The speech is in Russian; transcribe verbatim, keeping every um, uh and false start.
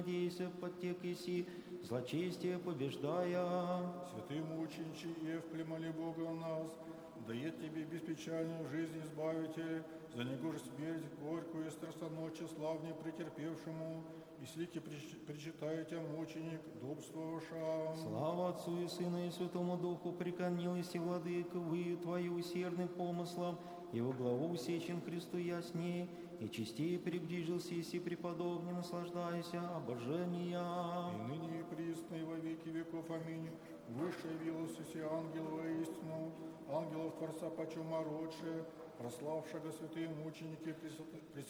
надейся, подтек еси, злочестие побеждая. Святый мученичи Евкле, моли Бога о нас, дает тебе беспечальную жизнь избавитель, за него же смерть горькую и страстоночие славне претерпевшему, и слики причитаете, мученик, добствовавша. Слава Отцу и Сыну и Святому Духу, преклонилась и Владыка, выю Твою усердным помыслом, и во главу усечен Христу ясней, и чистее приближился, и си преподобнее наслаждайся обожения. И ныне и присно, и во веки веков. Аминь. Выше явилась си ангел воистину, ангелов Творца почем ороче, прославшего святые мученики,